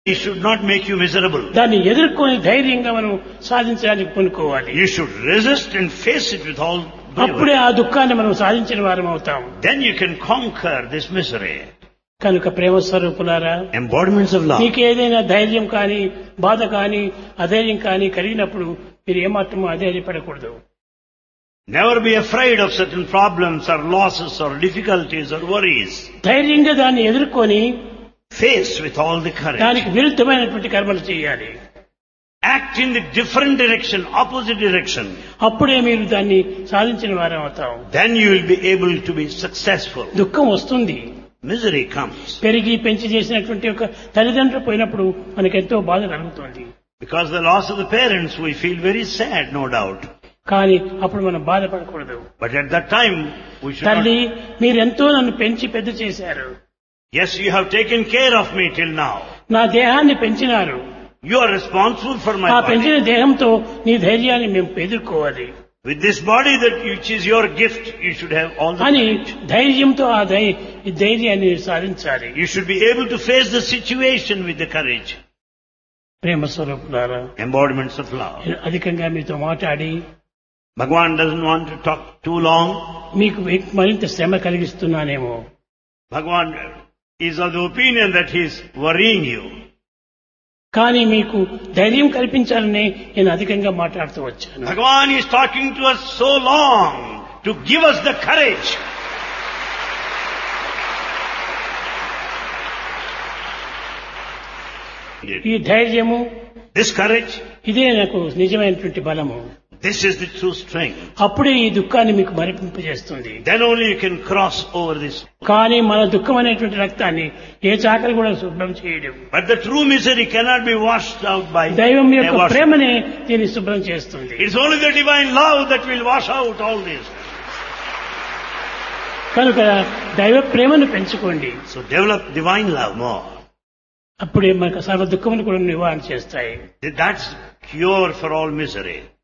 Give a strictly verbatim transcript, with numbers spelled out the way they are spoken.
It should not make you miserable. దాన్ని ఎదుర్కొని ధైర్యంగా మనం సాధించడానికి పూనుకోవాలి. You should resist and face it with all అప్పుడే bravery. ఆ దుఃఖాన్ని మనం సాధించిన వారం అవుతాం. Then you can conquer this misery. కనుక ప్రేమ స్వరూపులారా, Embodiments of love. మీకు ఏదైనా ధైర్యం కానీ బాధ కానీ అధైర్యం కానీ కలిగినప్పుడు మీరు ఏమాత్రమూ అధైర్యపడకూడదు. Never be afraid of certain problems or losses or difficulties or worries. ధైర్యంగా దాన్ని ఎదుర్కొని Face with all the courage. దానికి విరుద్ధమైనటువంటి కర్మలు చేయాలి. Act in the different direction, opposite direction. అప్పుడే మీరు దాన్ని సాధించిన వారం అవుతాం. Then you will be able to be successful. దుఃఖం వస్తుంది. Misery comes. పెరిగి పెంచి చేసినటువంటి ఒక తల్లిదండ్రులు పోయినప్పుడు మనకెంతో బాధ కలుగుతుంది. Because the loss of the parents, we feel very sad, no doubt. కానీ అప్పుడు మనం బాధపడకూడదు. But at that time, we should తల్లి, not... మీరెంతో నన్ను పెంచి పెద్ద చేశారు. Yes, you have taken care of me till now. నా దేహాన్ని పెంచినారు. You are responsible for my ఆ body. పెంచిన దేహంతో నీ ధైర్యాన్ని మేము ఎదుర్కోవాలి With this body that which is your gift, you should have all the అని courage. ధైర్యంతో ఆ ధై- ఈ ధైర్యాన్ని సాధించాలి. You should be able to face the situation with the courage. ప్రేమ స్వరూపులారా, Embodiments of love. నేను అధికంగా మీతో మాట్లాడి Bhagavan doesn't want to talk too long. మీకు మరింత శ్రమ కలిగిస్తున్నానేమో. Bhagavan is of the opinion that he is worrying you. కానీ మీకు ధైర్యం కల్పించాలని నేను అధికంగా మాట్లాడుతూ వచ్చాను. Bhagavan is talking to us so long to give us the courage. ఈ ధైర్యము, This courage, ఇదే నాకు నిజమైనటువంటి బలము. this is the true strength. అప్పుడే ఈ దుఃఖాన్ని మీకు మరిపింపజేస్తుంది. Then only you can cross over this. కానీ మన దుఃఖం అనేటువంటి రక్తాన్ని ఏ చాకలి కూడా శుభ్రం చేయడం. But the true misery cannot be washed out by దైవం యొక్క a wash. ప్రేమనే దీన్ని శుభ్రం చేస్తుంది. It's only the divine love that will wash out all this. కనుక దైవ ప్రేమను పెంచుకోండి. So develop divine love more. అప్పుడే మనకు సర్వ దుఃఖములు కూడా నివారణ చేస్తాయి. That's cure for all misery.